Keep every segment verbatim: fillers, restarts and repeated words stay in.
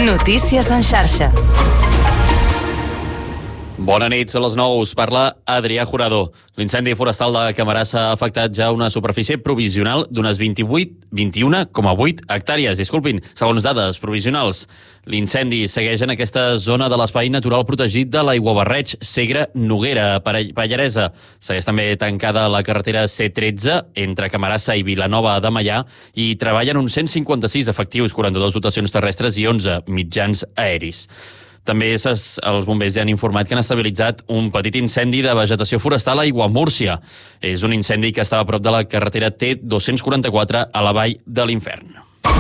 Notícies en xarxa. Bona nit, són les nou. Us parla Adrià Jurado. L'incendi forestal de Camarasa ha afectat ja una superfície provisional d'unes vint-i-vuit, vint-i-un coma vuit hectàrees, disculpin, segons dades provisionals. L'incendi segueix en aquesta zona de l'espai natural protegit de l'Aiguabarreig, Segre, Noguera, Pallaresa. Segueix també tancada la carretera C tretze entre Camarasa i Vilanova de Meià i treballen uns cent cinquanta-sis efectius, quaranta-dues dotacions terrestres i onze mitjans aeris. També els bombers ja han informat que han estabilitzat un petit incendi de vegetació forestal a Aiguamúrcia. És un incendi que estava a prop de la carretera T dos-cents quaranta-quatre a la Vall de l'Infern.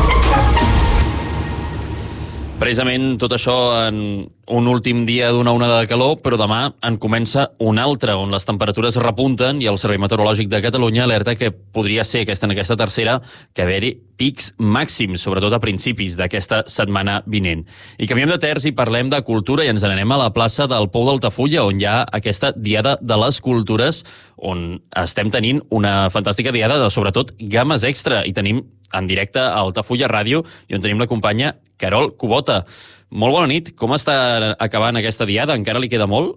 Precisament tot això en un últim dia d'una onada de calor, però demà en comença un altre, on les temperatures repunten i el Servei Meteorològic de Catalunya alerta que podria ser aquesta, en aquesta tercera que haver-hi pics màxims, sobretot a principis d'aquesta setmana vinent. I canviem de terç i parlem de cultura i ens n'anem a la plaça del Pou d'Altafulla, on hi ha aquesta Diada de les Cultures, on estem tenint una fantàstica diada de, sobretot, games extra. I tenim en directe a Altafulla Ràdio i on tenim la companya Carol Kubota. Molt bona nit. Com està acabant aquesta diada? Encara li queda molt?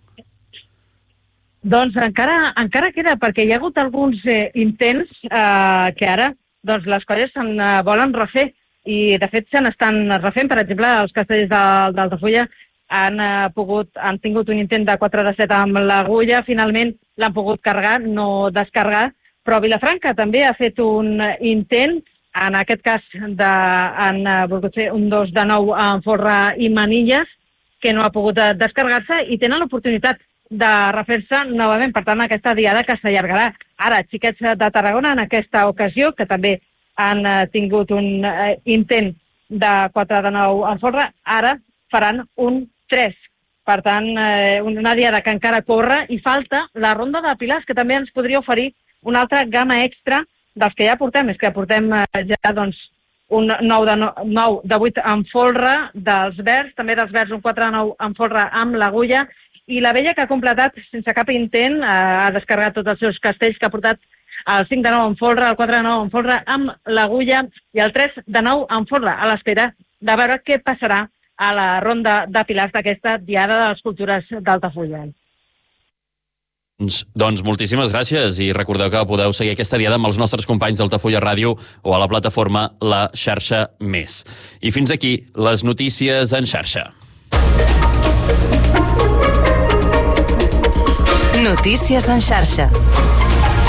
Doncs encara, encara queda, perquè hi ha hagut alguns eh, intents eh, que ara doncs, les colles se'n eh, volen refer i de fet se n'estan refent. Per exemple, els castellers d'Altafulla han, eh, pogut, han tingut un intent de quatre de set amb l'agulla, finalment l'han pogut carregar, no descarregar, però Vilafranca també ha fet un intent. En aquest cas de, han volgut fer un dos de nou amb Folra i Manilles, que no ha pogut descarregar-se i tenen l'oportunitat de refer-se novament. Per tant, aquesta diada que s'allargarà. Ara, xiquets de Tarragona, en aquesta ocasió, que també han tingut un eh, intent de quatre de nou amb Folra, ara faran un tres. Per tant, eh, una diada que encara corre i falta la ronda de Pilars, que també ens podria oferir una altra gamma extra dels que ja portem. És que portem eh, ja doncs, un nou de, nou de vuit amb Folra dels Verds, també dels Verds un quatre de nou amb Folra amb l'Agulla, i la Vella, que ha completat sense cap intent, eh, ha descarregat tots els seus castells, que ha portat el cinc de nou amb Folra, el quatre de nou amb Folra amb l'Agulla i el tres de nou amb Folra, a l'espera de veure què passarà a la ronda de Pilars d'aquesta Diada de les Cultures d'Altafulla. Doncs moltíssimes gràcies i recordeu que podeu seguir aquesta diada amb els nostres companys d'Altafulla Ràdio o a la plataforma La Xarxa Més. I fins aquí les notícies en xarxa. Notícies en xarxa.